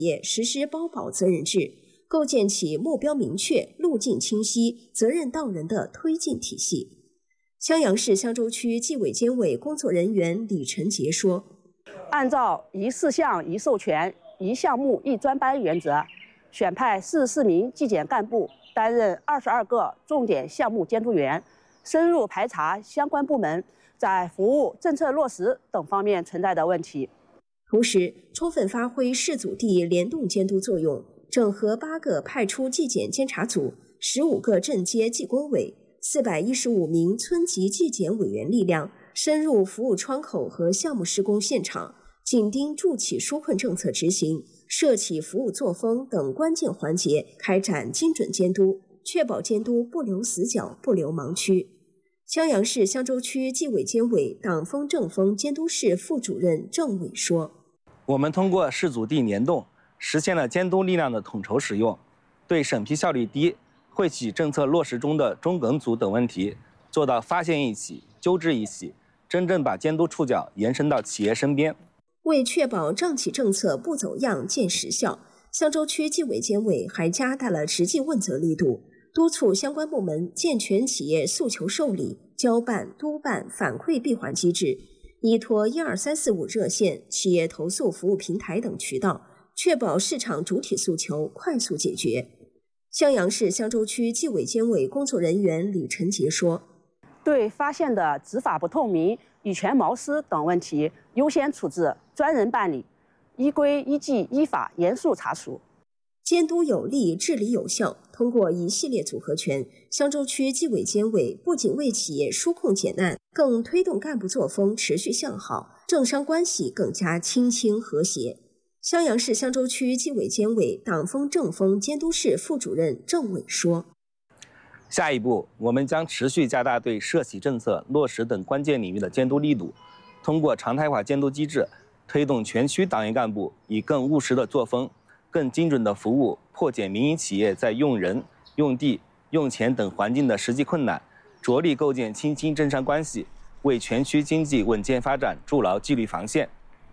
业实施包保责任制，构建起目标明确、路径清晰、责任到人的推进体系。襄阳市襄州区纪委监委工作人员李晨杰说：“ 按照一事项一授权、一项目一专班原则，选派44名纪检干部担任22个重点项目监督员，深入排查相关部门在服务、政策落实等方面存在的问题。 同时，充分发挥市组地联动监督作用，整合8个派出纪检监察组、15个镇街纪工委、415名村级纪检委员力量，深入服务窗口和项目施工现场，紧盯助企纾困政策执行、涉企服务作风等关键环节开展精准监督，确保监督不留死角、不留盲区。襄阳市襄州区纪委监委党风政风监督室副主任郑伟说：“ 我们通过市组地联动，实现了监督力量的统筹使用，对审批效率低、惠企政策落实中的中梗阻等问题做到发现一起、纠治一起，真正把监督触角延伸到企业身边。” 为确保政企政策不走样、见实效，襄州区纪委监委还加大了实际问责力度，督促相关部门健全企业诉求受理、交办、督办、反馈闭环机制，依托12345热线、企业投诉服务平台等渠道，确保市场主体诉求快速解决。襄阳市襄州区纪委监委工作人员李晨杰说：“ 对发现的执法不透明、以权谋私等问题，优先处置，专人办理，依规依纪依法严肃查处。 监督有力，治理有效。通过一系列组合拳，襄州区纪委监委不仅为企业纾困减难，更推动干部作风持续向好，政商关系更加亲清和谐。”襄阳市襄州区纪委监委党风政风监督室副主任郑伟说：“ 下一步，我们将持续加大对涉企政策落实等关键领域的监督力度，通过常态化监督机制，推动全区党员干部以更务实的作风、更精准的服务，破解民营企业在用人、用地、用钱等环境的实际困难，着力构建亲清政商关系，为全区经济稳健发展筑牢纪律防线。”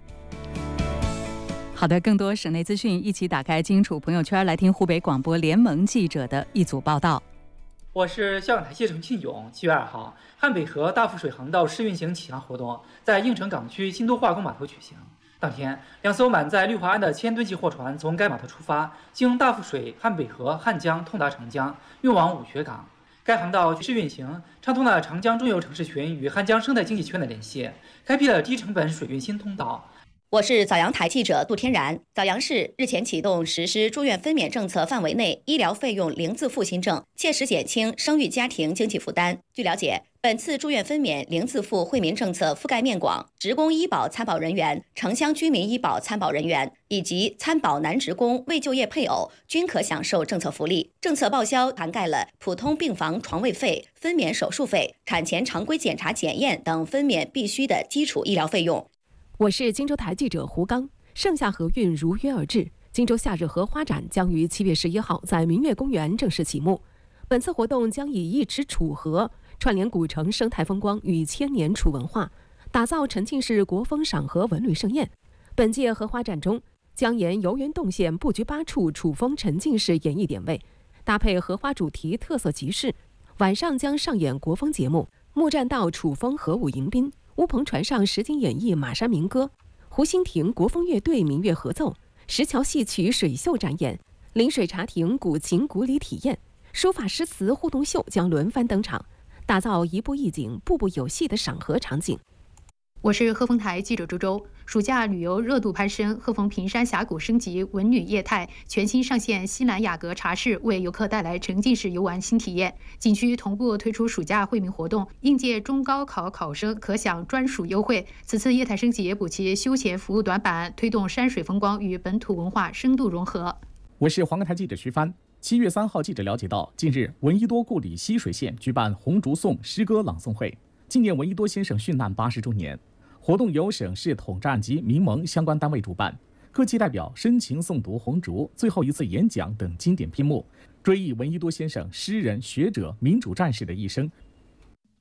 好的，更多省内资讯，一起打开金楚朋友圈，来听湖北广播联盟记者的一组报道。 我是孝感台记者陈庆勇。7月2号，汉北河大富水航道试运行启航活动在应城港区新都化工码头举行。当天，2艘满载氯化铵的1000吨级货船从该码头出发，经大富水、汉北河、汉江通达长江，运往武穴港。该航道试运行，畅通了长江中游城市群与汉江生态经济圈的联系，开辟了低成本水运新通道。 我是枣阳台记者杜天然。枣阳市日前启动实施住院分娩政策范围内医疗费用零自付新政，切实减轻生育家庭经济负担。据了解，本次住院分娩零自付惠民政策覆盖面广，职工医保参保人员、城乡居民医保参保人员以及参保男职工未就业配偶均可享受政策福利。政策报销涵盖了普通病房床位费、分娩手术费、产前常规检查检验等分娩必须的基础医疗费用。 我是荆州台记者胡刚。盛夏河运如约而至，荆州夏日荷花展将于7月11号在明月公园正式启幕。本次活动将以一池楚河串联古城生态风光与千年楚文化，打造沉浸式国风赏荷文旅盛宴。本届荷花展中将沿游园动线布局8处楚风沉浸式演艺点位，搭配荷花主题特色集市，晚上将上演国风节目，木栈道楚风河舞迎宾，乌篷船上实景演绎马山民歌，湖心亭国风乐队民乐合奏，石桥戏曲水秀展演，临水茶亭古琴古礼体验，书法诗词互动秀将轮番登场，打造一步一景、步步有戏的赏荷场景。 我是鹤峰台记者周周。暑假旅游热度攀升，鹤峰屏山峡谷升级文旅业态，全新上线西南雅阁茶室，为游客带来沉浸式游玩新体验。景区同步推出暑假惠民活动，应届中高考考生可享专属优惠。此次业态升级也补齐休闲服务短板，推动山水风光与本土文化深度融合。 我是黄河台记者徐帆。7月3号，记者了解到，近日闻一多故里溪水县举办红烛颂诗歌朗诵会，纪念闻一多先生殉难80周年。活动由省市统战及民盟相关单位主办，各界代表深情诵读红烛、最后一次演讲等经典篇目，追忆闻一多先生诗人、学者、民主战士的一生。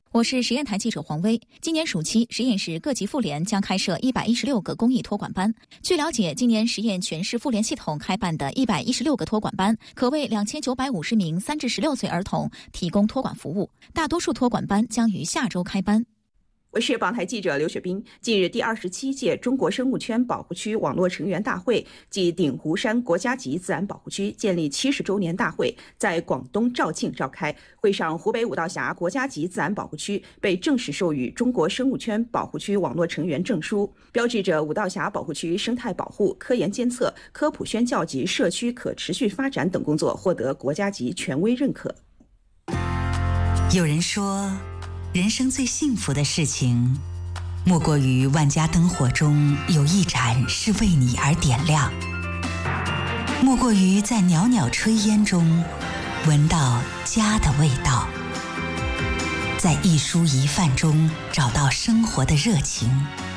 我是实验台记者黄薇。今年暑期，实验室各级妇联将开设116个公益托管班。据了解，今年实验全市妇联系统开办的116个托管班，可为2950名3至16岁儿童提供托管服务。大多数托管班将于下周开班。 我是港台记者刘雪冰。近日，第27届中国生物圈保护区网络成员大会暨鼎湖山国家级自然保护区建立70周年大会在广东肇庆召开。会上，湖北五道峡国家级自然保护区被正式授予中国生物圈保护区网络成员证书，标志着五道峡保护区生态保护、科研监测、科普宣教及社区可持续发展等工作获得国家级权威认可。 有人说，人生最幸福的事情，莫过于万家灯火中有一盏是为你而点亮，莫过于在袅袅炊烟中闻到家的味道，在一蔬一饭中找到生活的热情。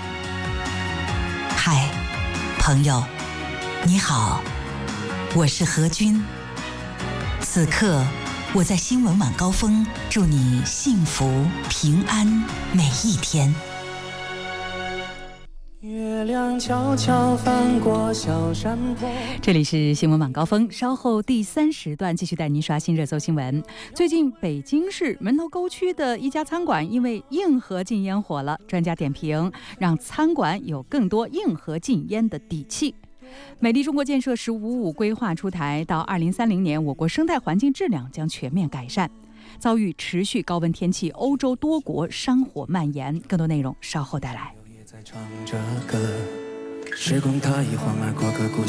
嗨，朋友，你好，我是何军。此刻我在新闻晚高峰，祝你幸福平安每一天。 月亮悄悄翻过小山坡。 这里是新闻晚高峰，稍后第3时段继续带您刷新热搜新闻。最近北京市门头沟区的一家餐馆因为硬核禁烟火了，专家点评让餐馆有更多硬核禁烟的底气。美丽中国建设“15+5”规划出台，到2030年，我国生态环境质量将全面改善。遭遇持续高温天气，欧洲多国山火蔓延。更多内容稍后带来。 唱着歌，时光它一晃而过个故乡。